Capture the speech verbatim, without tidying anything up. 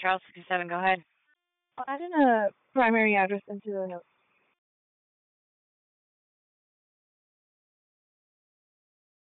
Charles sixty-seven, go ahead. I'll add in a primary address into the note.